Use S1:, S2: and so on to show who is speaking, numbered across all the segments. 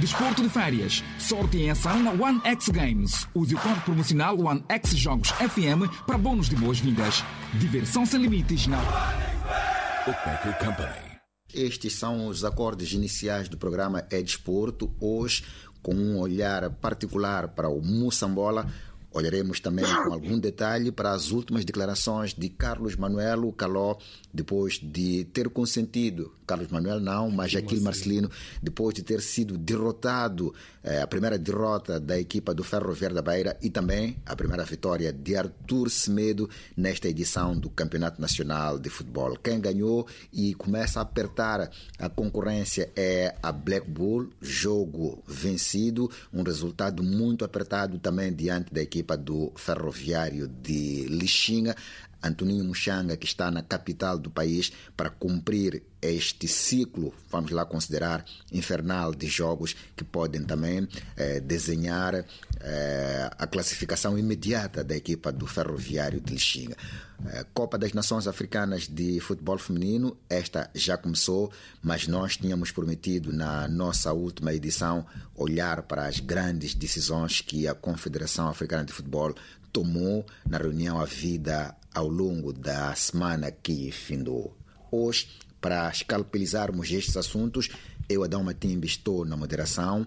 S1: Desporto de férias. Sorte em ação na One X Games. Use o código promocional One X Jogos FM para bônus de boas-vindas. Diversão sem limites na
S2: Bookmaker Company.
S3: Estes são os acordes iniciais do programa É Desporto. Hoje, com um olhar particular para o Moçambola, olharemos também com algum detalhe para as últimas declarações de Carlos Manuel Caló, depois de ter consentido, Carlos Manuel não, mas Aquile Marcelino, depois de ter sido derrotado, a primeira derrota da equipa do Ferroviário da Beira e também a primeira vitória de Arthur Semedo nesta edição do Campeonato Nacional de Futebol. Quem ganhou e começa a apertar a concorrência é a Black Bull, jogo vencido, um resultado muito apertado também diante da equipa do Ferroviário de Lixinga. Antoninho Muxanga, que está na capital do país para cumprir este ciclo, vamos lá considerar, infernal de jogos que podem também desenhar a classificação imediata da equipa do Ferroviário de Lixinga. Copa das Nações Africanas de Futebol Feminino, esta já começou, mas nós tínhamos prometido na nossa última edição olhar para as grandes decisões que a Confederação Africana de Futebol tomou na reunião havida ao longo da semana que findou. Hoje, para escalpelizarmos estes assuntos, eu, Adão Matimbe, estou na moderação.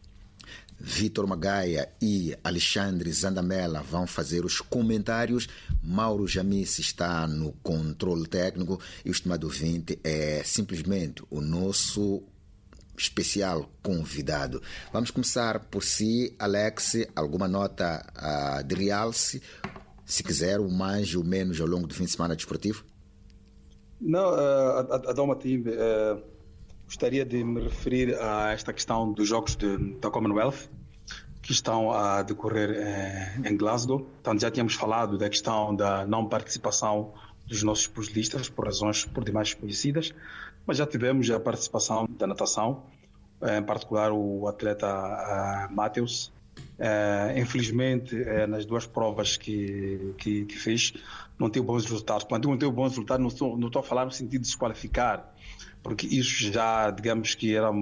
S3: Vitor Magaia e Alexandre Zandamela vão fazer os comentários. Mauro Jamice está no controle técnico e o estimado ouvinte é simplesmente o nosso especial convidado. Vamos começar por si, Alex. Alguma nota de realce, se quiser, o mais ou menos ao longo do fim de semana desportivo?
S4: Não, Adão Matimbe, gostaria de me referir a esta questão dos jogos da Commonwealth que estão a decorrer em Glasgow. Então, já tínhamos falado da questão da não participação dos nossos pugilistas por razões por demais conhecidas, mas já tivemos a participação da natação, em particular o atleta Matheus. Infelizmente, nas duas provas que fez, não teve bons resultados. Quando não teve bons resultados, não estou a falar no sentido de desqualificar, porque isso já, digamos que era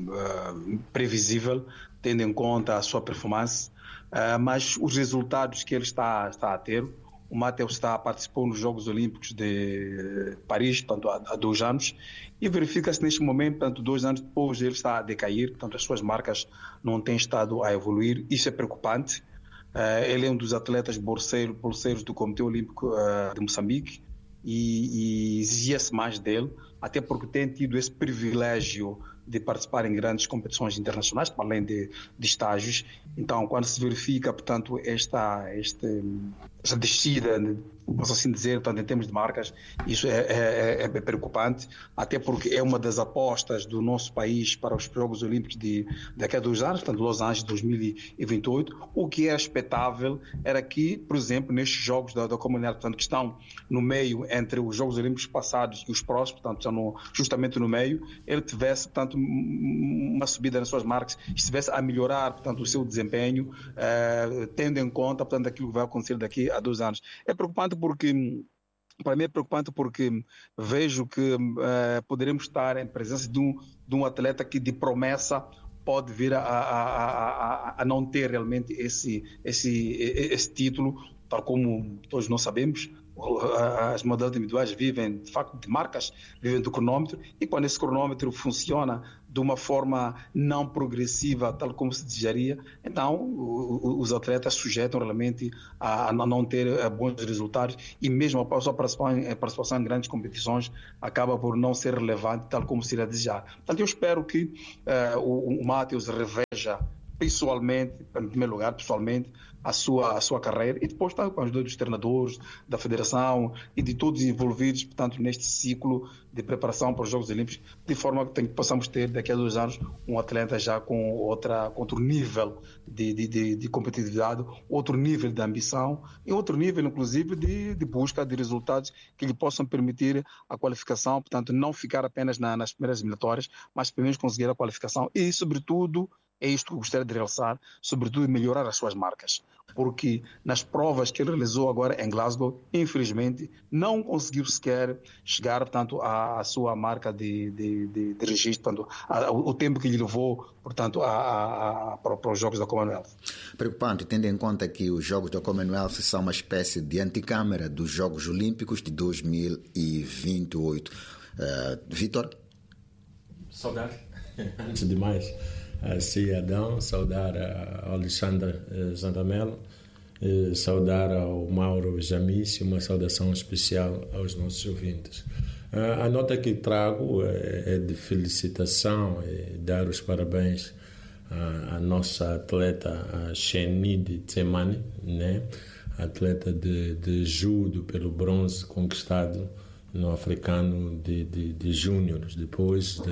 S4: previsível, tendo em conta a sua performance, mas os resultados que ele está a ter. O Matheus participou nos Jogos Olímpicos de Paris, portanto, há 2 anos, e verifica-se neste momento, portanto, 2 anos depois, ele está a decair, portanto, as suas marcas não têm estado a evoluir. Isso é preocupante. Ele é um dos atletas bolseiros do Comitê Olímpico de Moçambique e exigia-se mais dele, até porque tem tido esse privilégio de participar em grandes competições internacionais, para além de estágios. Então, quando se verifica, portanto, esta descida, posso assim dizer, portanto, em termos de marcas, isso é preocupante, até porque é uma das apostas do nosso país para os Jogos Olímpicos daqui a 2 anos, portanto, Los Angeles 2028. O que é expectável era que, por exemplo, nestes Jogos da Comunidade, portanto, que estão no meio entre os Jogos Olímpicos passados e os próximos, portanto, estão justamente no meio, ele tivesse, portanto, uma subida nas suas marcas, estivesse a melhorar, portanto, o seu desempenho, tendo em conta, portanto, aquilo que vai acontecer daqui a 2 anos. É preocupante porque, para mim é preocupante porque vejo que poderemos estar em presença de um atleta que de promessa pode vir a não ter realmente esse título, tal como todos nós sabemos. As modalidades individuais vivem, de facto, de marcas, vivem do cronômetro, e quando esse cronômetro funciona de uma forma não progressiva, tal como se desejaria, então os atletas sujeitam realmente a não ter bons resultados, e mesmo a sua participação em grandes competições acaba por não ser relevante, tal como seria desejar. Portanto, eu espero que o Matheus reveja pessoalmente, em primeiro lugar, a sua carreira, e depois está com a ajuda dos treinadores, da federação e de todos os envolvidos, portanto, neste ciclo de preparação para os Jogos Olímpicos, de forma que possamos ter daqui a 2 anos um atleta já com outro nível de competitividade, outro nível de ambição e outro nível, inclusive, de busca de resultados que lhe possam permitir a qualificação, portanto, não ficar apenas nas primeiras eliminatórias, mas pelo menos conseguir a qualificação e, sobretudo, É isto que eu gostaria de realçar, sobretudo melhorar as suas marcas. Porque nas provas que ele realizou agora em Glasgow, infelizmente, não conseguiu sequer chegar, portanto, à sua marca de registro, portanto, o tempo que lhe levou, portanto, para os Jogos da Commonwealth.
S3: Preocupante, tendo em conta que os Jogos da Commonwealth são uma espécie de anticâmara dos Jogos Olímpicos de 2028. Vítor?
S5: Saudar, antes de mais, cidadão, saudar ao Alexandre Zantamelo, saudar ao Mauro Jamice, uma saudação especial aos nossos ouvintes. A nota que trago é de felicitação e dar os parabéns à nossa atleta Shenid Tsemane, né? Atleta de judo pelo bronze conquistado no africano de júniores, depois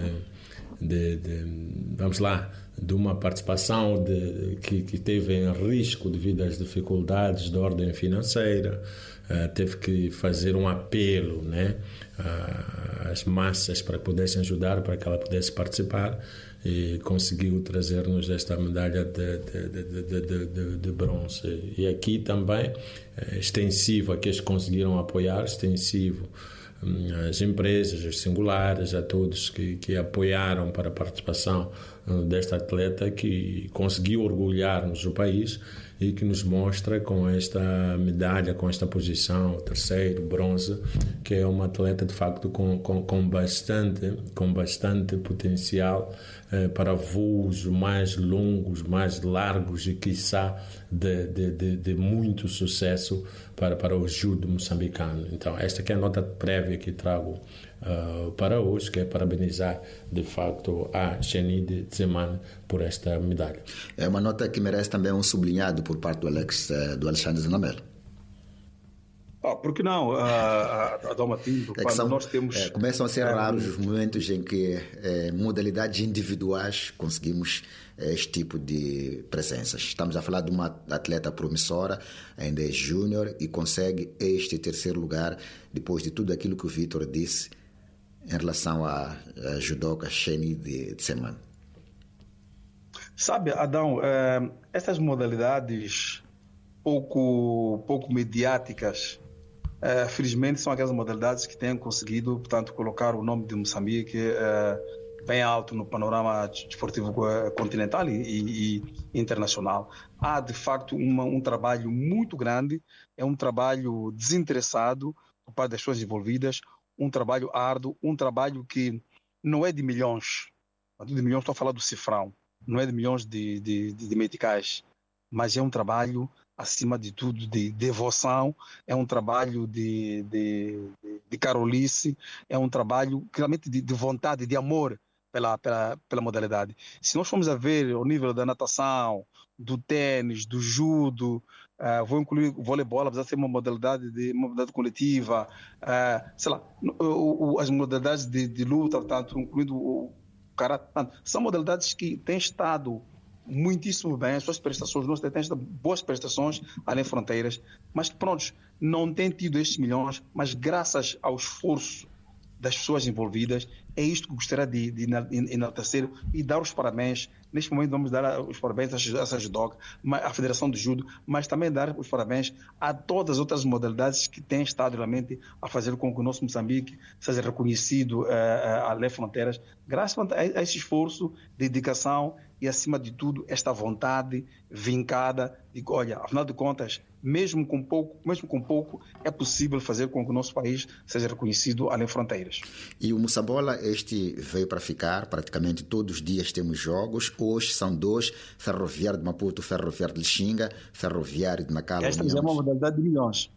S5: vamos lá, de uma participação que teve em risco devido às dificuldades de ordem financeira, teve que fazer um apelo, né, às massas para que pudessem ajudar, para que ela pudesse participar, e conseguiu trazer-nos esta medalha de bronze. E aqui também, extensivo a que eles conseguiram apoiar, extensivo às empresas, aos singulares, a todos que apoiaram para a participação desta atleta, que conseguiu orgulhar-nos o país e que nos mostra com esta medalha, com esta posição, terceiro, bronze, que é uma atleta de facto com bastante potencial para voos mais longos, mais largos e quiçá de muito sucesso para o judo moçambicano. Então esta que é a nota prévia que trago para hoje, que é parabenizar de facto a Shenid Tsemane por esta medalha.
S3: É uma nota que merece também um sublinhado por parte do Alexandre Zantamelo.
S4: Por que não, Adalmatinho? Nós temos...
S3: começam a ser raros os momentos em que modalidades individuais conseguimos este tipo de presenças. Estamos a falar de uma atleta promissora, ainda é júnior, e consegue este terceiro lugar depois de tudo aquilo que o Vítor disse em relação à judoca Shenid Tsemane.
S4: Sabe, Adão, essas modalidades pouco mediáticas, felizmente são aquelas modalidades que têm conseguido, portanto, colocar o nome de Moçambique bem alto no panorama desportivo continental e internacional. Há, de facto, um trabalho muito grande, é um trabalho desinteressado por parte das pessoas envolvidas, um trabalho árduo, um trabalho que não é de milhões. Quando de milhões estou a falar do cifrão, não é de milhões de meticais, mas é um trabalho, acima de tudo, de devoção, é um trabalho de carolice, é um trabalho realmente de vontade, de amor pela modalidade. Se nós formos a ver o nível da natação, do tênis, do judo, vou incluir o voleibol, apesar de ser uma modalidade coletiva, sei lá, as modalidades de luta, portanto, incluindo o karate, são modalidades que têm estado muitíssimo bem, as suas prestações, nós temos boas prestações além fronteiras, mas que, pronto, não têm tido estes milhões, mas graças ao esforço das pessoas envolvidas, é isto que gostaria de enaltecer e dar os parabéns. Neste momento vamos dar os parabéns à judoca, à Federação de Judo, mas também dar os parabéns a todas as outras modalidades que têm estado realmente a fazer com que o nosso Moçambique seja reconhecido além fronteiras, graças a esse esforço, dedicação e, acima de tudo, esta vontade vincada de que, olha, afinal de contas, mesmo com pouco, é possível fazer com que o nosso país seja reconhecido além fronteiras.
S3: E o Moçambola, este veio para ficar, praticamente todos os dias temos jogos. Hoje são dois: Ferroviário de Maputo, Ferroviário de Lixinga, Ferroviário de Nacala.
S4: Esta já é uma modalidade de milhões.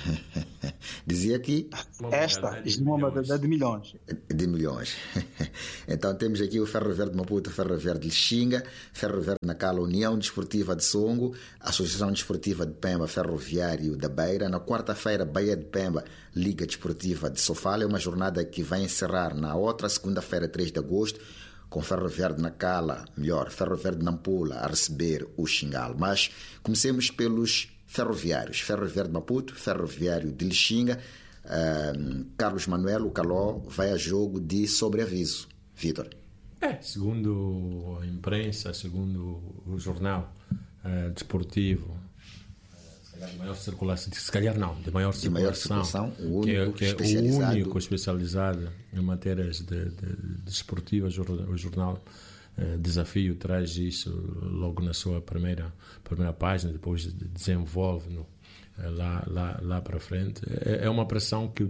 S3: Dizia aqui?
S4: Esta é uma modalidade de milhões.
S3: De milhões. Então temos aqui o Ferroviário de Maputo, Ferroviário de Lixinga, Ferroviário de Nacala, União Desportiva de Songo, Associação Desportiva de Pemba, Ferroviário da Beira. Na quarta-feira, Baía de Pemba, Liga Desportiva de Sofala. É uma jornada que vai encerrar na outra segunda-feira, 3 de agosto, com Ferroviário de Nacala, Ferroviário de Nampula a receber o Xingal. Mas comecemos pelos ferroviários: Ferroviário de Maputo, Ferroviário de Lixinga. Carlos Manuel, o Caló, vai a jogo de sobreaviso. Vítor.
S5: Segundo a imprensa, segundo o jornal desportivo, de maior circulação, se calhar não, de maior circulação,
S3: o único
S5: que é o único especializado em matérias desportivas, o jornal Desafio traz isso logo na sua primeira página, depois desenvolve lá para frente. É uma pressão que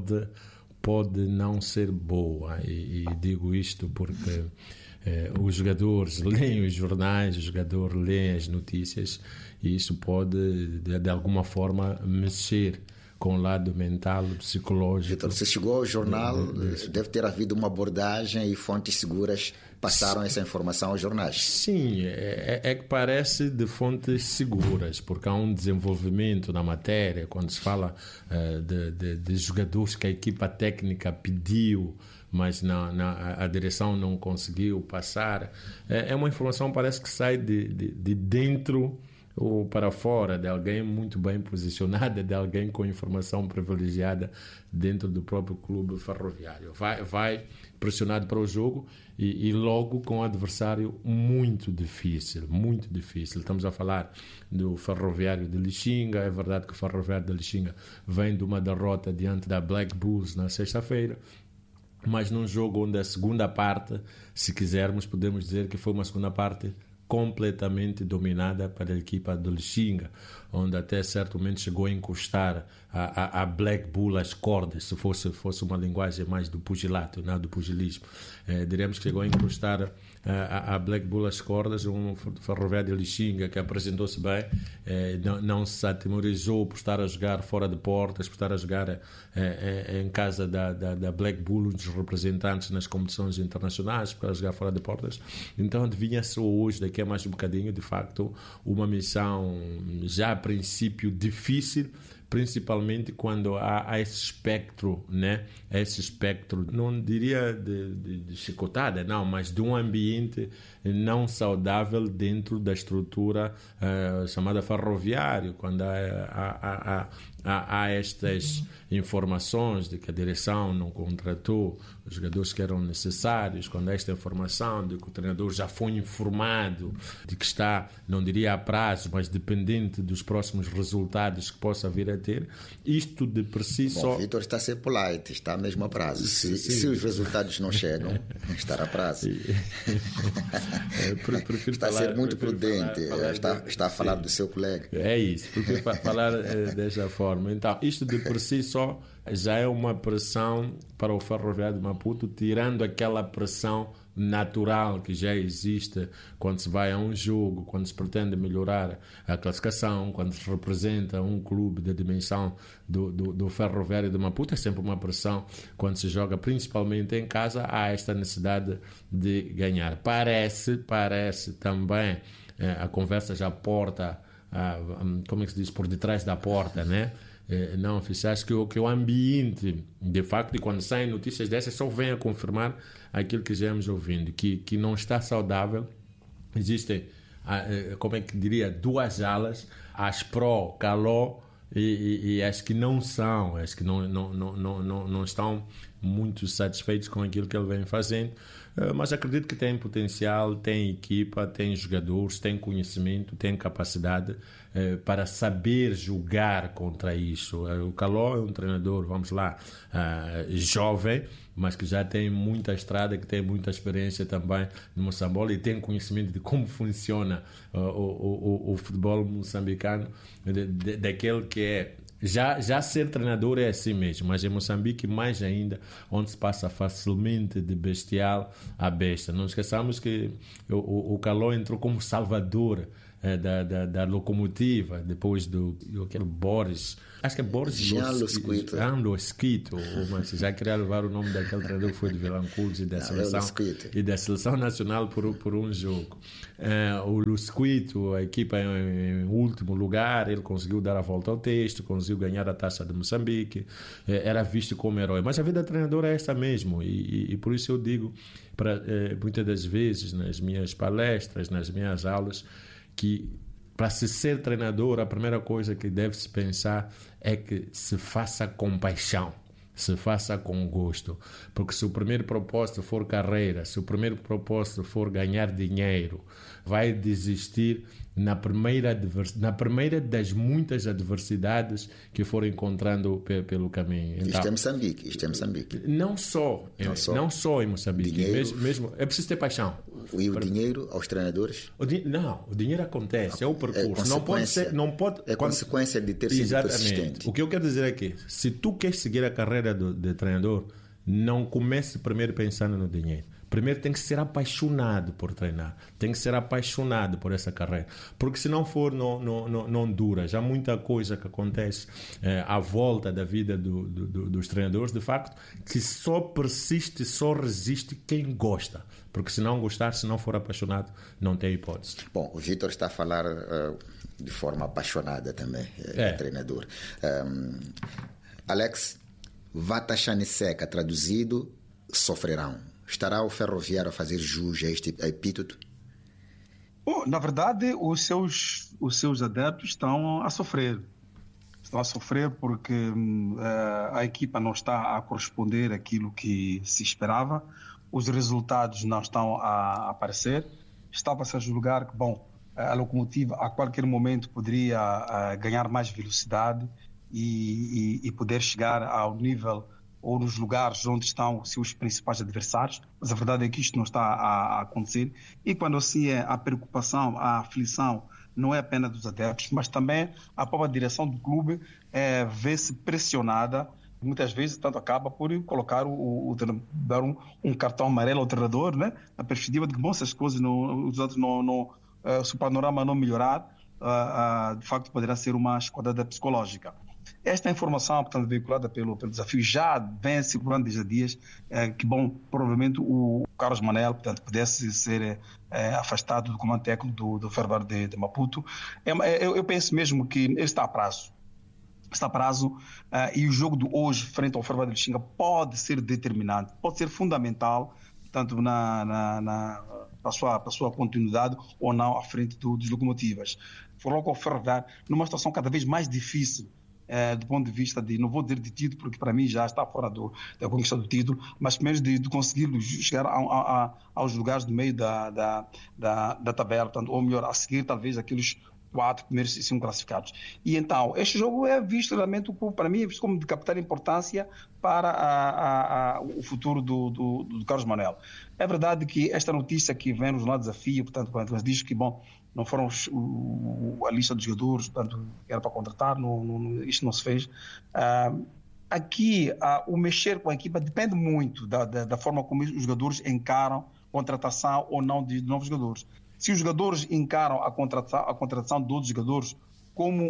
S5: pode não ser boa, e digo isto porque os jogadores leem os jornais, os jogadores leem as notícias, e isso pode de alguma forma mexer com o lado mental, psicológico.
S3: Vitor, você chegou ao jornal, deve ter havido uma abordagem e fontes seguras passaram essa informação aos jornais.
S5: Sim, é que parece de fontes seguras, porque há um desenvolvimento na matéria, quando se fala de jogadores que a equipa técnica pediu, mas a direção não conseguiu passar. É uma informação, parece que sai de dentro ou para fora, de alguém muito bem posicionado, de alguém com informação privilegiada dentro do próprio clube ferroviário. Vai pressionado para o jogo e logo com um adversário muito difícil, muito difícil. Estamos a falar do Ferroviário de Lixinga. É verdade que o Ferroviário de Lixinga vem de uma derrota diante da Black Bulls na sexta-feira, mas num jogo onde a segunda parte, se quisermos, podemos dizer que foi uma segunda parte completamente dominada pela equipa do Lixinga, onde até certo momento chegou a encostar a Black Bull às cordas, se fosse uma linguagem mais do pugilato, não do pugilismo. Diremos que chegou a encostar a Black Bull às cordas, um Ferroviário de Lixinga que apresentou-se bem, não se atemorizou por estar a jogar fora de portas, por estar a jogar em casa da Black Bull, um dos representantes nas competições internacionais, por estar a jogar fora de portas. Então adivinha-se hoje, daqui a mais um bocadinho, de facto, uma missão já a princípio difícil, principalmente quando há esse espectro, né? Esse espectro, não diria de chicotada, não, mas de um ambiente não saudável dentro da estrutura chamada ferroviário, quando há estas informações de que a direção não contratou os jogadores que eram necessários, quando há esta informação de que o treinador já foi informado de que está, não diria a prazo, mas dependente dos próximos resultados que possa vir a ter, isto de por si só...
S3: O Vitor está a ser polite, está mesmo a prazo. Se os resultados não chegam, estará a prazo. Está a ser muito prudente, está a falar do seu colega.
S5: É isso, prefiro falar dessa forma. Então, isto de por si só já é uma pressão para o Ferroviário de Maputo, tirando aquela pressão natural que já existe quando se vai a um jogo, quando se pretende melhorar a classificação, quando se representa um clube da dimensão do Ferroviário de Maputo. É sempre uma pressão quando se joga, principalmente em casa. Há esta necessidade de ganhar. Parece também, a conversa já porta, como é que se diz, por detrás da porta, né? Não oficiais, que o ambiente, de facto, e quando saem notícias dessas, só vem a confirmar aquilo que já estamos ouvindo, que não está saudável. Existem, como é que diria, duas alas, as pró-Caló e as que não são, as que não estão muito satisfeitos com aquilo que ele vem fazendo, mas acredito que tem potencial, tem equipa, tem jogadores, tem conhecimento, tem capacidade para saber jogar contra isso. O Caló é um treinador, vamos lá, jovem, mas que já tem muita estrada, que tem muita experiência também no Moçambola e tem conhecimento de como funciona o futebol moçambicano, daquele que é... Já ser treinador é assim mesmo, mas em Moçambique mais ainda, onde se passa facilmente de bestial a besta. Não esqueçamos que o Caló entrou como salvador da locomotiva, depois do aquele Boris, acho que é Boris
S3: Jean
S5: Losquito, mas já queria levar o nome daquele treinador que foi de Vilanculos e da seleção nacional por um jogo. O Losquito, a equipa em último lugar, ele conseguiu dar a volta ao texto, conseguiu ganhar a taça de Moçambique, era visto como herói, mas a vida treinadora é essa mesmo, e por isso eu digo muitas das vezes nas minhas palestras, nas minhas aulas, que para se ser treinador, a primeira coisa que deve-se pensar é que se faça com paixão. se faça com gosto. Porque se o primeiro propósito for carreira, se o primeiro propósito for ganhar dinheiro, vai desistir na primeira das muitas adversidades que for encontrando pelo caminho. Então,
S3: isto é Moçambique.
S5: Não só em Moçambique.
S3: Dinheiro,
S5: mesmo, é preciso ter paixão.
S3: E o dinheiro aos treinadores?
S5: O dinheiro acontece, é o percurso. Não pode
S3: é consequência de ter sido persistente.
S5: O que eu quero dizer é que, se tu queres seguir a carreira de treinador, não comece primeiro pensando no dinheiro. Primeiro tem que ser apaixonado por treinar, tem que ser apaixonado por essa carreira, porque se não for, não dura. Já muita coisa que acontece à volta da vida dos treinadores, de facto, que só persiste, só resiste quem gosta, porque se não gostar, se não for apaixonado, não tem hipótese.
S3: Bom, o Vítor está a falar de forma apaixonada também, treinador. Alex, Vatashani Seca, traduzido, sofrerão. Estará o Ferroviário a fazer jus a este epíteto?
S4: Na verdade, os seus adeptos estão a sofrer. Estão a sofrer porque a equipa não está a corresponder àquilo que se esperava. Os resultados não estão a aparecer. Estava-se a julgar que, a locomotiva a qualquer momento poderia ganhar mais velocidade e poder chegar ao nível ou nos lugares onde estão os seus principais adversários, mas a verdade é que isto não está a acontecer. E quando assim é a preocupação, a aflição, não é apenas dos adeptos, mas também a própria direção do clube vê-se pressionada, muitas vezes tanto acaba por colocar dar um cartão amarelo ao treinador, né? Na perspectiva de que, se as coisas se o panorama não melhorar, de facto poderá ser uma esquadrada psicológica. Esta informação, portanto, veiculada pelo desafio, já vem circulando desde há dias, que, provavelmente o Carlos Manel, portanto, pudesse ser afastado do comando técnico do Ferroviário de Maputo. Eu penso mesmo que ele está a prazo. E o jogo de hoje, frente ao Ferroviário de Xinga, pode ser determinante, pode ser fundamental, tanto para a sua continuidade ou não à frente dos Locomotivas. Coloca o Ferroviário numa situação cada vez mais difícil, do ponto de vista não vou dizer de título, porque para mim já está fora da conquista do título, mas menos de conseguir chegar aos lugares do meio da tabela, portanto, ou melhor, a seguir talvez aqueles 4 primeiros e 5 classificados. E então, este jogo é visto realmente, para mim, é visto como de capital importância para o futuro do Carlos Manel. É verdade que esta notícia que vem no Jornal Desafio, portanto, quando diz que, não foram a lista dos jogadores, portanto, era para contratar, isto não se fez. Aqui, o mexer com a equipa depende muito da forma como os jogadores encaram contratação ou não de novos jogadores. Se os jogadores encaram a contratação de outros jogadores como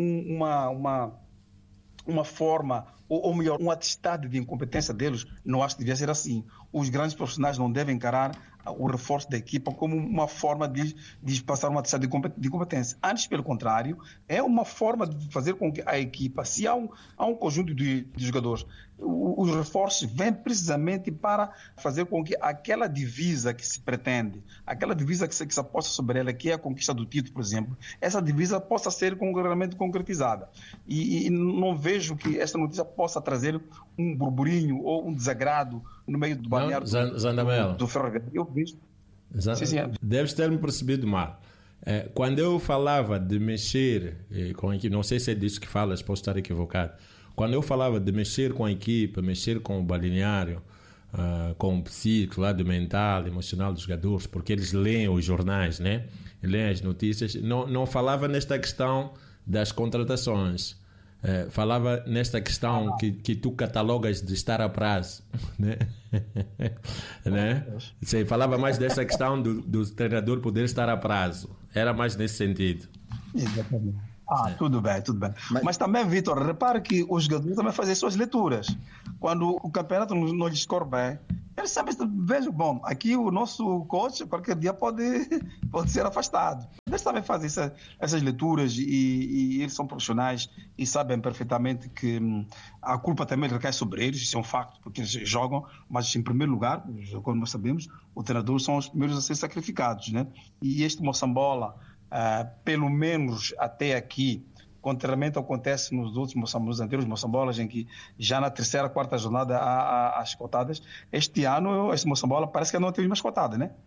S4: uma forma, ou melhor, um atestado de incompetência deles, não acho que devia ser assim. Os grandes profissionais não devem encarar o reforço da equipa como uma forma de passar uma atestado de incompetência. Antes, pelo contrário, é uma forma de fazer com que a equipa, se há um conjunto de jogadores, os reforços vêm precisamente para fazer com que aquela divisa que se pretende, aquela divisa que se aposta sobre ela, que é a conquista do título, por exemplo, essa divisa possa ser realmente concretizada. E não vejo que esta notícia possa trazer um burburinho ou um desagrado no meio do balneário do Ferroviário. Eu vejo.
S5: Deves ter-me percebido mal. Quando eu falava de mexer com a equipe, não sei se é disso que falas, posso estar equivocado. Quando eu falava de mexer com a equipa, mexer com o balneário, com o psíquico, lado mental, emocional dos jogadores, porque eles leem os jornais, né? Leem as notícias, não falava nesta questão das contratações. Falava nesta questão que tu catalogas de estar a prazo, né? Né? Sim, falava mais dessa questão do treinador poder estar a prazo. Era mais nesse sentido.
S4: Exatamente. Tudo bem. Mas também, Vítor, repare que os jogadores também fazem suas leituras. Quando o campeonato não lhes corre bem, eles sempre vejam, aqui o nosso coach qualquer dia pode ser afastado. Eles também fazem essas leituras e eles são profissionais e sabem perfeitamente que a culpa também recai sobre eles, isso é um facto, porque eles jogam, mas em primeiro lugar, como nós sabemos, os treinadores são os primeiros a ser sacrificados, né? E este Moçambola, pelo menos até aqui, contrariamente ao que acontece nos anteriores moçambolas, em que já na terceira, quarta jornada há as cotadas. Este ano, esse moçambola parece que não teve mais cotada, né?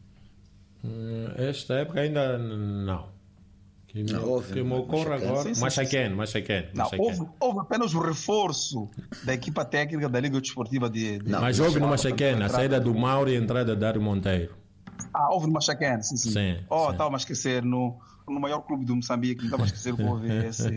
S5: Esta época ainda não. Que me ocorre agora. Machaquén.
S4: Houve apenas o reforço da equipa técnica da Liga Desportiva de
S5: mas houve no Machaquén, a saída do Mauro e a entrada de Dário Monteiro.
S4: Houve no Machaquén, sim. Estava a esquecer no maior clube do Moçambique, não estava a esquecer que houve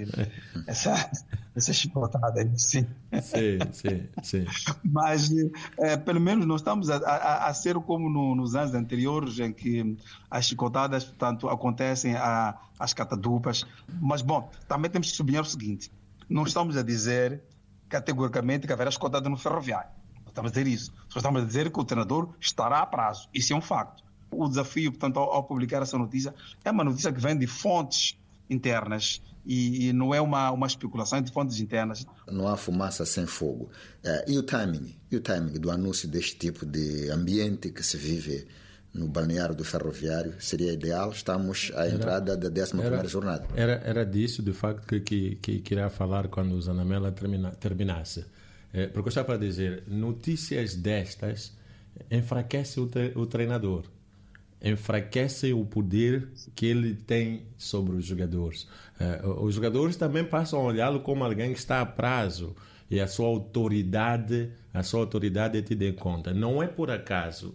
S4: essa chicotada aí, sim.
S5: Sim.
S4: Mas, pelo menos, não estamos a ser como nos anos anteriores, em que as chicotadas, portanto, acontecem às catadupas. Mas, bom, também temos que sublinhar o seguinte: não estamos a dizer categoricamente que haverá chicotada no Ferroviário. Não estamos a dizer isso. Só estamos a dizer que o treinador estará a prazo. Isso é um facto. O desafio, portanto, ao publicar essa notícia, é uma notícia que vem de fontes internas e não é uma especulação de fontes internas.
S3: Não há fumaça sem fogo. E o timing do anúncio deste tipo de ambiente que se vive no balneário do Ferroviário seria ideal? Estamos à entrada da 11ª jornada.
S5: Era disso, de facto, que queria falar quando o Zanamela terminasse. Porque eu estava para dizer, notícias destas enfraquecem o treinador. Enfraquece o poder que ele tem sobre os jogadores. Os jogadores também passam a olhá-lo como alguém que está a prazo e a sua autoridade é tida em conta. Não é por acaso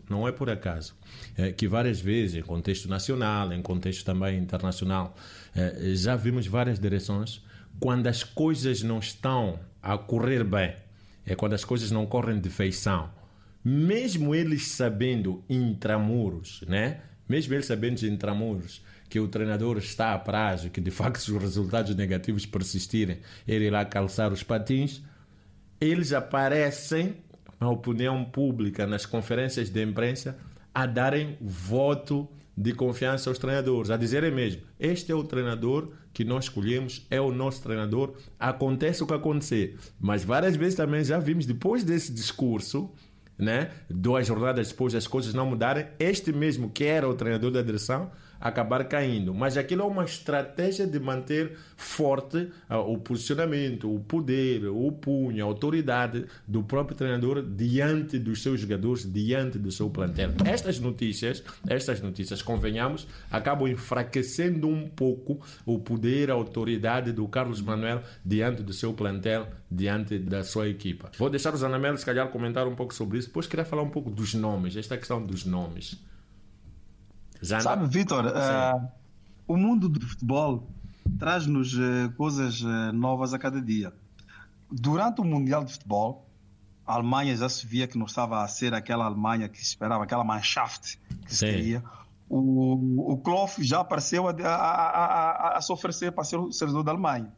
S5: que várias vezes, em contexto nacional, em contexto também internacional, já vimos várias direções quando as coisas não estão a correr bem, quando as coisas não correm de feição. Mesmo eles sabendo intramuros, né? Que o treinador está a prazo, que de facto se os resultados negativos persistirem, ele irá calçar os patins, eles aparecem na opinião pública, nas conferências de imprensa, a darem voto de confiança aos treinadores, a dizerem mesmo, este é o treinador que nós escolhemos, é o nosso treinador, acontece o que acontecer. Mas várias vezes também já vimos, depois desse discurso, né, 2 jornadas depois das coisas não mudarem, este mesmo que era o treinador da direção acabar caindo. Mas aquilo é uma estratégia de manter forte o posicionamento, o poder, o punho, a autoridade do próprio treinador diante dos seus jogadores, diante do seu plantel. Estas notícias, convenhamos, acabam enfraquecendo um pouco o poder, a autoridade do Carlos Manuel diante do seu plantel, diante da sua equipa. Vou deixar o Zanamela, se calhar, comentar um pouco sobre isso. Depois queria falar um pouco dos nomes, esta questão dos nomes.
S4: Sabe, Vítor, o mundo do futebol traz-nos coisas novas a cada dia. Durante o Mundial de Futebol, a Alemanha já se via que não estava a ser aquela Alemanha que se esperava, aquela Mannschaft que se queria. O Klopp já apareceu a se oferecer para ser o servidor da Alemanha.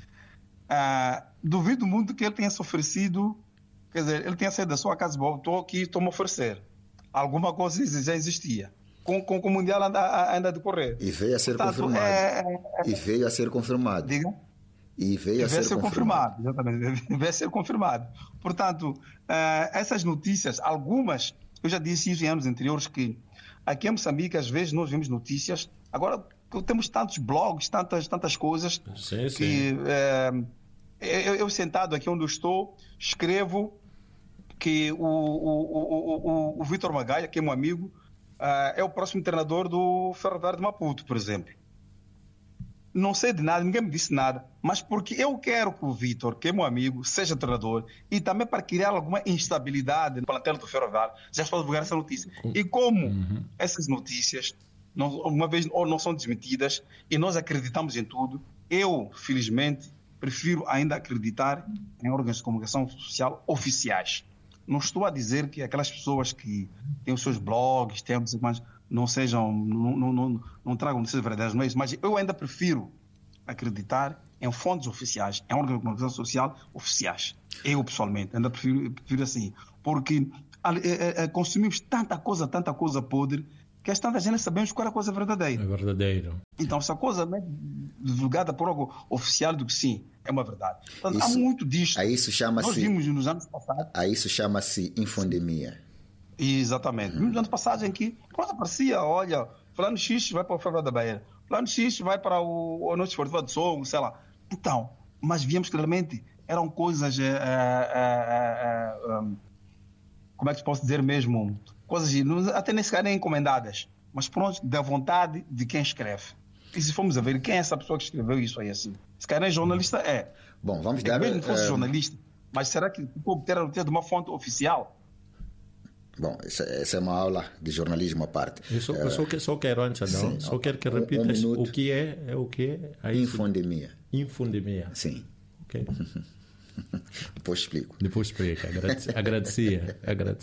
S4: Duvido muito que ele tenha se oferecido, quer dizer, ele tenha saído da sua casa, estou aqui, estou-me a oferecer. Alguma coisa já existia. Com o Mundial ainda a decorrer.
S3: E veio a ser confirmado. E veio a ser confirmado.
S4: Diga?
S3: E veio a ser confirmado.
S4: Exatamente. Veio a ser confirmado. Portanto, essas notícias, algumas, eu já disse isso em anos anteriores, que aqui em Moçambique, às vezes, nós vemos notícias. Agora, temos tantos blogs, tantas coisas, que eu sentado aqui onde eu estou, escrevo que o Vítor Magaia, que é meu amigo, é o próximo treinador do Ferroviário de Maputo, por exemplo. Não sei de nada, ninguém me disse nada, mas porque eu quero que o Vítor, que é meu amigo, seja treinador, e também para criar alguma instabilidade no plantel do Ferroviário, já estou a divulgar essa notícia. E como essas notícias, uma vez ou não são desmentidas, e nós acreditamos em tudo, eu, felizmente, prefiro ainda acreditar em órgãos de comunicação social oficiais. Não estou a dizer que aquelas pessoas que têm os seus blogs, não tragam notícias verdadeiras, não é isso, mas eu ainda prefiro acreditar em fontes oficiais, em órgãos de comunicação social oficiais. Eu, pessoalmente, ainda prefiro assim, porque consumimos tanta coisa podre, que tanta gente sabemos qual é a coisa verdadeira.
S5: É verdadeiro.
S4: Então, essa coisa é divulgada por algo oficial do que sim, é uma verdade. Portanto, há muito disto.
S3: A isso chama-se,
S4: nós vimos nos anos passados.
S3: A isso chama-se infodemia.
S4: Exatamente. Vimos nos anos passados em que quando aparecia, olha, fulano X vai para o Ferroviário da Bahia, fulano X vai para o Noite Esportiva de Sogo, sei lá. Então, mas víamos claramente, eram coisas, como é que posso dizer mesmo, coisas até nem sequer encomendadas, mas pronto, da vontade de quem escreve. E se formos a ver quem é essa pessoa que escreveu isso aí assim? Se calhar é jornalista, é.
S3: Bom, vamos dar...
S4: Mesmo que fosse jornalista, mas será que pode ter a notícia de uma fonte oficial?
S3: Bom, essa é uma aula de jornalismo à parte.
S5: Eu só quero, antes, não, só quero que repitas o que é o que é?
S3: Infodemia.
S5: Infodemia.
S3: Sim.
S5: Ok.
S3: Depois explico. Agradecia.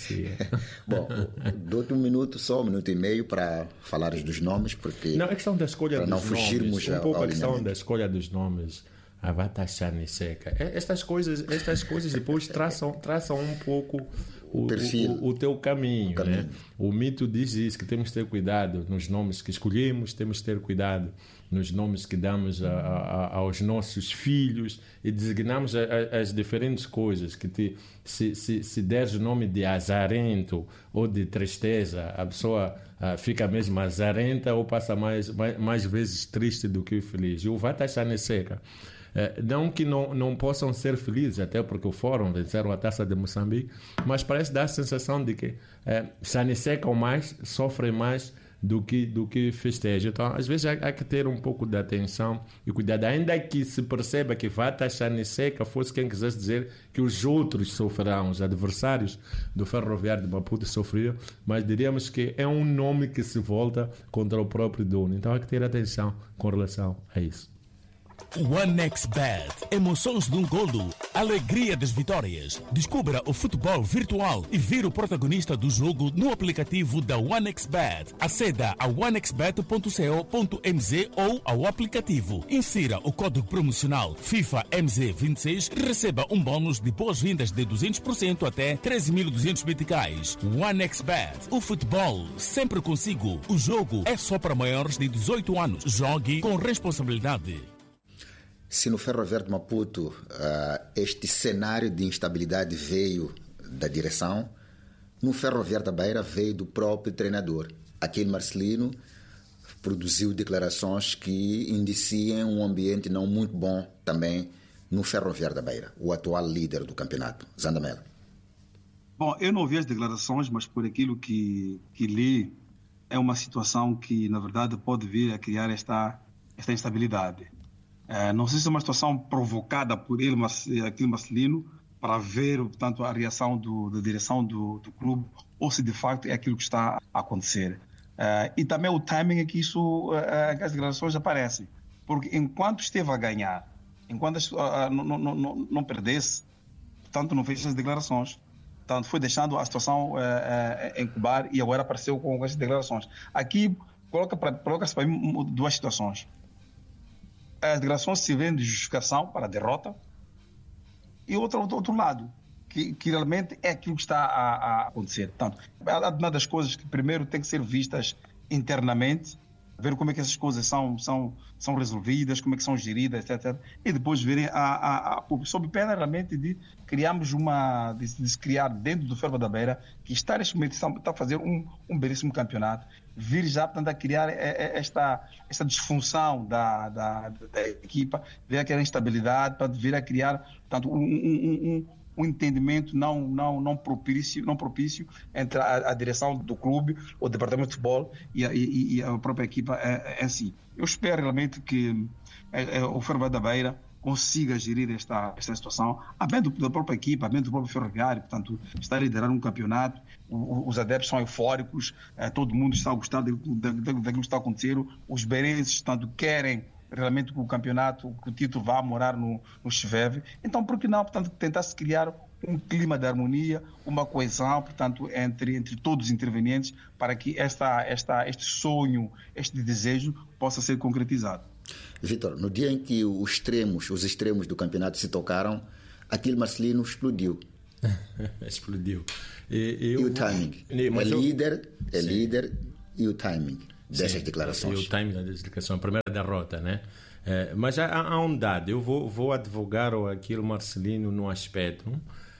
S3: Bom, dou-te um minuto e meio para falares dos nomes, porque...
S5: Não, a questão da escolha dos nomes.
S3: Para não fugirmos
S5: um pouco a questão da escolha dos nomes. A Vatachane Seca. Estas coisas depois traçam um pouco o teu caminho. Né? O mito diz isso, que temos que ter cuidado nos nomes que escolhemos, temos que ter cuidado nos nomes que damos aos nossos filhos e designamos as diferentes coisas. Que se deres o nome de azarento ou de tristeza, a pessoa fica mesmo azarenta ou passa mais vezes triste do que feliz. E o Vatachane Seca, não que não possam ser felizes, até porque o Fórum venceram a Taça de Moçambique, mas parece dar a sensação de que se anissecam mais, sofrem mais do que festejam. Então, às vezes, há que ter um pouco de atenção e cuidado, ainda que se perceba que Vatachane Seca fosse quem quisesse dizer que os outros sofrerão, os adversários do Ferroviário de Maputo sofreram, mas diríamos que é um nome que se volta contra o próprio dono. Então, há que ter atenção com relação a isso.
S6: OneXBet. Emoções de um golo. Alegria das vitórias. Descubra o futebol virtual e vira o protagonista do jogo no aplicativo da OneXBet. Aceda a onexbet.co.mz ou ao aplicativo. Insira o código promocional FIFA MZ26 e receba um bônus de boas-vindas de 200% até 13.200 meticais. OneXBet. O futebol sempre consigo. O jogo é só para maiores de 18 anos. Jogue com responsabilidade.
S3: Se no Ferroviário de Maputo este cenário de instabilidade veio da direção, no Ferroviário da Beira veio do próprio treinador. Aquele Marcelino produziu declarações que indiciam um ambiente não muito bom também no Ferroviário da Beira, o atual líder do campeonato, Zandamela.
S4: Bom, eu não vi as declarações, mas por aquilo que li, é uma situação que, na verdade, pode vir a criar esta instabilidade. Não sei se é uma situação provocada por ele, aquele Marcelino, para ver, portanto, a reação da direção do clube, ou se de facto é aquilo que está a acontecer. E também o timing é que as declarações aparecem. Porque enquanto esteve a ganhar, enquanto não perdesse, portanto, não fez as declarações. Portanto, foi deixando a situação incubar e agora apareceu com as declarações. Aqui coloca-se para mim duas situações. As declarações se vêem de justificação para a derrota e outro lado, que realmente é aquilo que está a acontecer. Portanto, há uma das coisas que primeiro tem que ser vistas internamente, ver como é que essas coisas são resolvidas, como é que são geridas, etc. E depois verem sob pena realmente de criarmos de se criar dentro do Ferro da Beira, que está neste momento está a fazer um belíssimo campeonato, vir já, portanto, a criar esta disfunção da equipa, ver aquela instabilidade, para vir a criar, portanto, um entendimento não propício entre a direção do clube, o departamento de futebol e a própria equipa em si. Eu espero realmente que o Ferro da Beira consiga gerir esta situação, bem da própria equipa, bem do próprio Ferroviário, portanto, está a liderar um campeonato, os adeptos são eufóricos, todo mundo está a gostar daquilo que está a acontecer, os beirenses, portanto, querem realmente que o campeonato, que o título vá morar no Chiveve. Então, por que não, portanto, tentar-se criar um clima de harmonia, uma coesão, portanto, entre todos os intervenientes, para que este sonho, este desejo possa ser concretizado.
S3: Vitor, no dia em que os extremos do campeonato se tocaram, aquele Marcelino explodiu.
S5: Explodiu.
S3: E o timing? É líder e o timing dessas declarações.
S5: E o timing da declaração, a primeira derrota, né? Mas há um dado, eu vou advogar aquilo Marcelino no aspecto,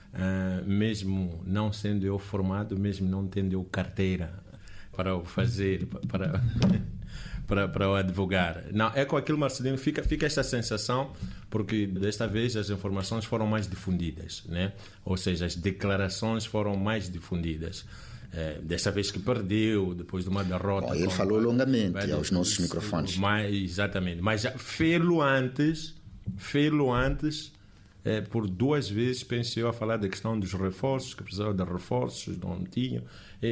S5: mesmo não sendo eu formado, mesmo não tendo eu carteira para o fazer, para o advogar. Não, é com aquilo, Marcelino, fica esta sensação, porque desta vez as informações foram mais difundidas, né? Ou seja, as declarações foram mais difundidas. Desta vez que perdeu, depois de uma derrota.
S3: Ele falou longamente aos nossos microfones.
S5: Exatamente. Mas já fê-lo antes, por 2 vezes pensei a falar da questão dos reforços, que precisava de reforços, não tinha.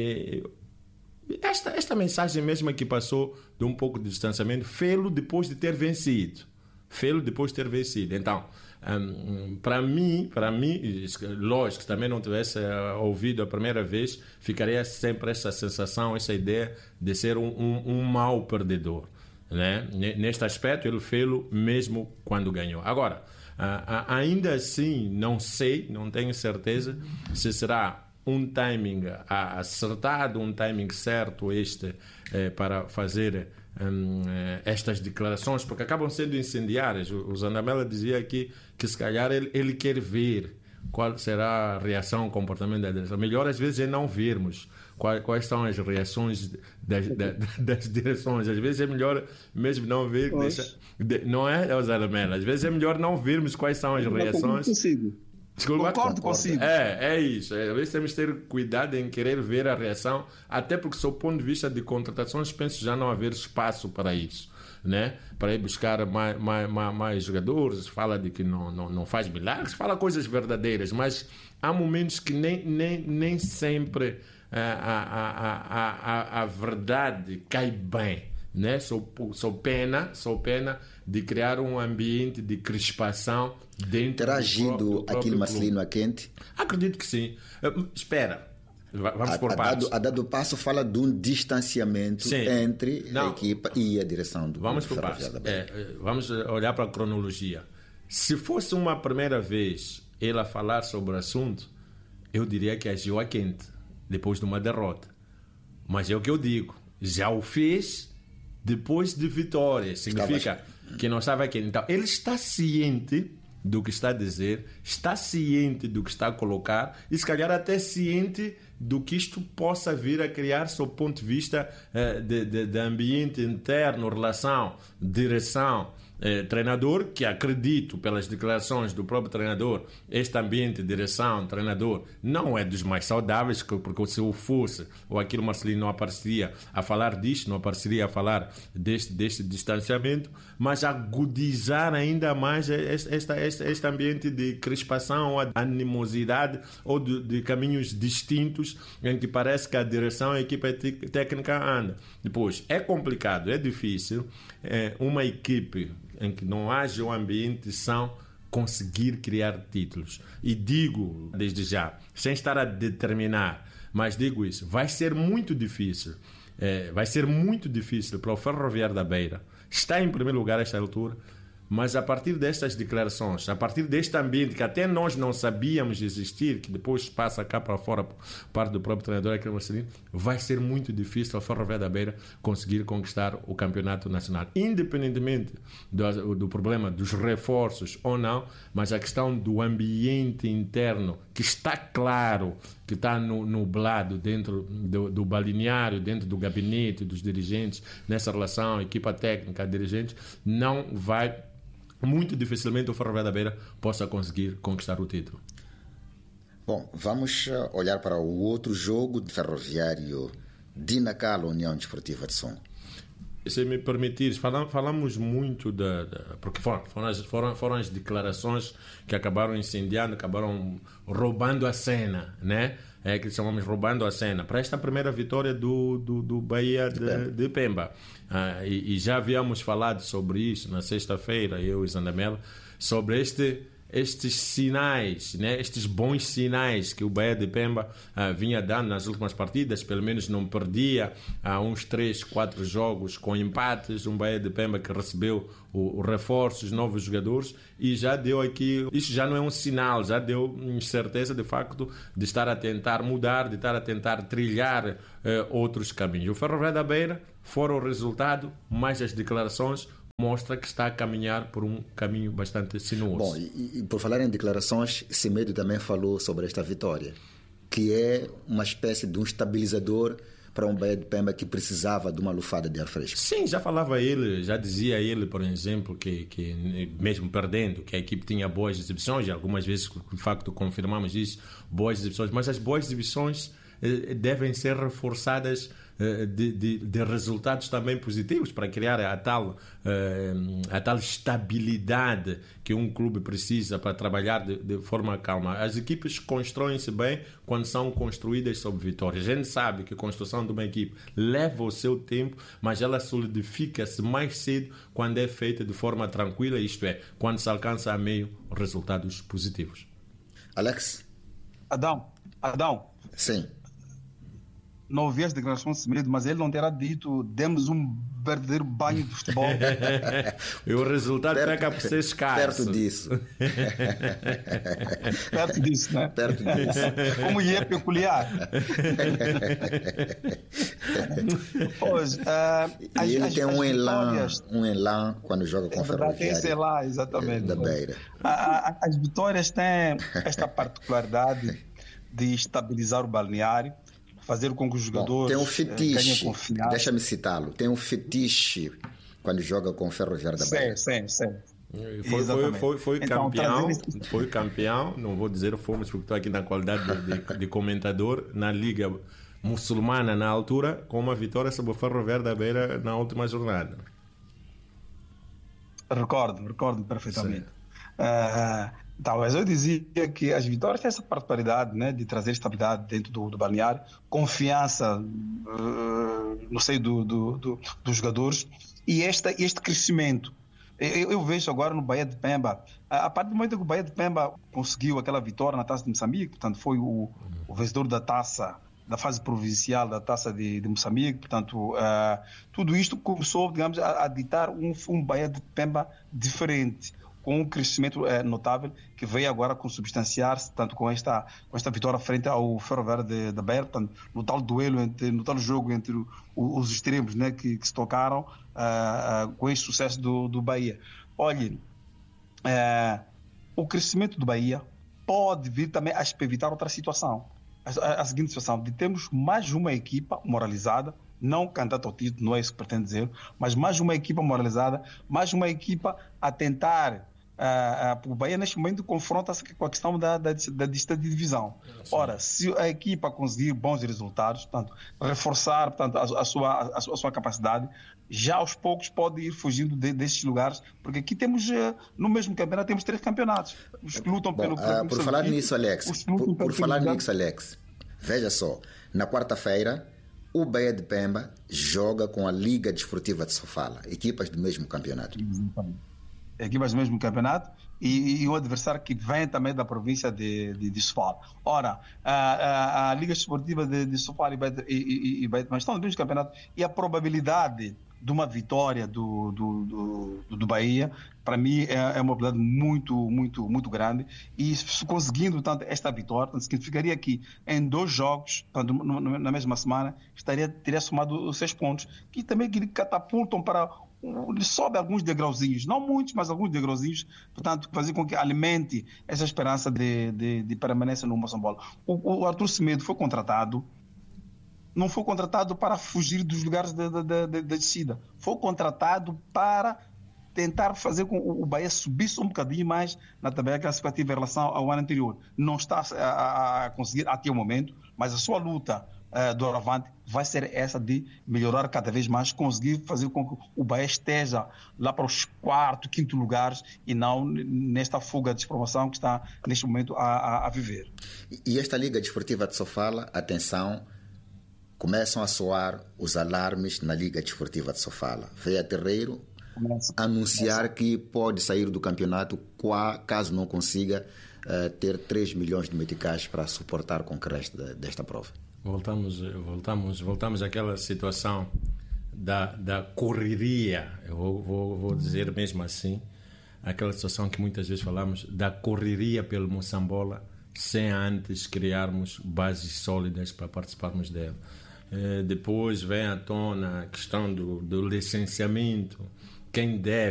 S5: Esta mensagem mesmo que passou de um pouco de distanciamento, fê-lo depois de ter vencido. Então, para mim, lógico, se também não tivesse ouvido a primeira vez, ficaria sempre essa sensação, essa ideia de ser um mau perdedor, né? Neste aspecto, ele fê-lo mesmo quando ganhou. Agora, ainda assim, não tenho certeza se será um timing acertado, um timing certo para fazer estas declarações, porque acabam sendo incendiárias. O Zandamela dizia aqui que se calhar ele quer ver qual será a reação, o comportamento da direção. Melhor às vezes é não vermos quais são as reações das direções. Às vezes é melhor mesmo não ver. Não é, Zandamela? Às vezes é melhor não vermos quais são as reações.
S4: Concordo consigo.
S5: É isso. Às vezes temos que ter cuidado em querer ver a reação, até porque, sob o ponto de vista de contratações, penso já não haver espaço para isso, né? Para ir buscar mais jogadores. Fala de que não faz milagres, fala coisas verdadeiras, mas há momentos que nem sempre a verdade cai bem, né? Sou pena de criar um ambiente de crispação dentro
S3: terá agido aquilo, Marcelino, a quente?
S5: Acredito que sim. Espera, vamos por partes.
S3: A dado passo fala de um distanciamento entre a equipa e a direção do Ferroviário da Beira.
S5: Vamos olhar para a cronologia. Se fosse uma primeira vez ele a falar sobre o assunto, eu diria que agiu a quente, depois de uma derrota. Mas é o que eu digo, já o fez depois de vitória. Significa que não estava aqui. Então, ele está ciente do que está a dizer, está ciente do que está a colocar e, se calhar, até ciente do que isto possa vir a criar sob o ponto de vista de ambiente interno, relação, direção, treinador, que acredito pelas declarações do próprio treinador, este ambiente, direção, treinador, não é dos mais saudáveis, porque se o fosse, ou aquilo Marcelino não apareceria a falar disto, não apareceria a falar deste distanciamento, mas agudizar ainda mais este ambiente de crispação, ou animosidade, ou de caminhos distintos, em que parece que a direção e a equipa técnica anda. Depois, é complicado, é difícil, uma equipe em que não haja um ambiente são conseguir criar títulos. E digo desde já, sem estar a determinar, mas digo isso, vai ser muito difícil para o Ferroviário da Beira. Está em primeiro lugar a esta altura, mas a partir destas declarações, a partir deste ambiente que até nós não sabíamos existir, que depois passa cá para fora por parte do próprio treinador aqui no Marcelino, vai ser muito difícil ao Ferroviário da Beira conseguir conquistar o campeonato nacional, independentemente do problema dos reforços ou não, mas a questão do ambiente interno, que está claro que está nublado dentro do balneário, dentro do gabinete dos dirigentes, nessa relação equipa técnica, dirigentes, não vai, muito dificilmente o Ferroviário da Beira possa conseguir conquistar o título.
S3: Bom, vamos olhar para o outro jogo de Ferroviário de Nacal, União Desportiva de Som.
S5: Se me permitires, falamos muito porque foram as declarações que acabaram incendiando, acabaram roubando a cena, né? Que chamamos roubando a cena para esta primeira vitória do Bahia de Pemba. E já havíamos falado sobre isso na sexta-feira, eu e Zandamela, sobre estes sinais, né? Estes bons sinais que o Bahia de Pemba vinha dando nas últimas partidas, pelo menos não perdia uns 3, 4 jogos com empates, um Bahia de Pemba que recebeu o reforços, novos jogadores, e já deu aqui, isso já não é um sinal, já deu certeza de facto de estar a tentar mudar, de estar a tentar trilhar outros caminhos. O Ferroviário da Beira fora o resultado, mais as declarações mostra que está a caminhar por um caminho bastante sinuoso.
S3: Bom, e por falar em declarações, Semedo também falou sobre esta vitória, que é uma espécie de um estabilizador para um Bahia de Pemba que precisava de uma lufada de ar fresco?
S5: Sim, já dizia ele, por exemplo, que mesmo perdendo, que a equipe tinha boas exibições, e algumas vezes, de facto, confirmamos isso, boas exibições, mas as boas exibições devem ser reforçadas de resultados também positivos para criar a tal estabilidade que um clube precisa para trabalhar de forma calma. As equipes constroem-se bem quando são construídas sob vitórias. A gente sabe que a construção de uma equipe leva o seu tempo, mas ela solidifica-se mais cedo quando é feita de forma tranquila, isto é, quando se alcança a meio resultados positivos.
S3: Alex?
S4: Adão.
S3: Sim.
S4: Não ouvi as declarações de Semedo, mas ele não terá dito demos um verdadeiro banho de futebol.
S5: E o resultado fica por ser escasso.
S3: Perto disso.
S4: Perto disso, né?
S3: Perto disso.
S4: Como é peculiar. Hoje,
S3: e ele tem um elan quando joga com a Ferroviária.
S4: Tem esse elan, exatamente.
S3: Da Beira.
S4: As vitórias têm esta particularidade de estabilizar o balneário, fazer com que os jogadores
S3: tem um fetiche,
S4: ganhem confiança.
S3: Deixa-me citá-lo, tem um fetiche quando joga com o Ferroviária da Beira.
S4: Sim.
S5: Foi campeão, foi campeão, não vou dizer fomos porque estou aqui na qualidade de comentador, na Liga Muçulmana na altura, com uma vitória sobre o Ferroviária da Beira na última jornada.
S4: Recordo perfeitamente. Talvez eu dizia que as vitórias têm essa particularidade, né, de trazer estabilidade dentro do balneário, confiança no seio dos jogadores e este crescimento. Eu vejo agora no Bahia de Pemba, a partir do momento que o Bahia de Pemba conseguiu aquela vitória na Taça de Moçambique, portanto foi o vencedor da taça, da fase provincial da Taça de Moçambique, portanto tudo isto começou, digamos, a ditar um Bahia de Pemba diferente, com um crescimento notável que veio agora consubstanciar-se tanto com esta vitória frente ao Ferroviária da Beira, portanto, no tal duelo, no tal jogo entre os extremos, né, que se tocaram com este sucesso do Bahia. Olhem, o crescimento do Bahia pode vir também a evitar outra situação. A seguinte situação, de termos mais uma equipa moralizada, não candidata ao título, não é isso que pretendo dizer, mas mais uma equipa moralizada, mais uma equipa a tentar. O Bahia neste momento confronta-se com a questão da lista de divisão. Ora, se a equipa conseguir bons resultados, portanto, reforçar, portanto, a sua capacidade, já aos poucos pode ir fugindo desses lugares, porque aqui temos, no mesmo campeonato, temos 3 campeonatos. Os que lutam
S3: por falar nisso, Alex, veja só, na quarta-feira o Bahia de Pemba joga com a Liga Desportiva de Sofala, equipas do mesmo campeonato.
S4: Equipas do mesmo campeonato e o adversário que vem também da província de Sofala. Ora, a Liga Desportiva de Sofala e Bahia estão no mesmo campeonato e a probabilidade de uma vitória do Bahia, para mim, é uma probabilidade muito grande. E se conseguindo tanto essa vitória, tanto significaria que em 2 jogos, tanto na mesma semana, teria somado 6 pontos, que também catapultam para. Sobe alguns degrauzinhos, não muitos, mas alguns degrauzinhos, portanto, fazer com que alimente essa esperança de permanência no Moçambola. O Arthur Semedo foi contratado, não foi contratado para fugir dos lugares da descida, foi contratado para tentar fazer com que o Bahia subisse um bocadinho mais na tabela classificativa em relação ao ano anterior. Não está a conseguir até o momento, mas a sua luta do Avante vai ser essa de melhorar cada vez mais, conseguir fazer com que o Bahia esteja lá para os 4º, 5º lugares e não nesta fuga de despromoção que está neste momento a viver.
S3: E esta Liga Desportiva de Sofala, atenção, começam a soar os alarmes na Liga Desportiva de Sofala. Veio a Terreiro anunciar que pode sair do campeonato caso não consiga ter 3 milhões de meticais para suportar com o resto desta prova. Voltamos
S5: àquela situação da correria, eu vou dizer mesmo assim, aquela situação que muitas vezes falamos da correria pelo Moçambola sem antes criarmos bases sólidas para participarmos dela. Depois vem à tona a questão do licenciamento, quem deve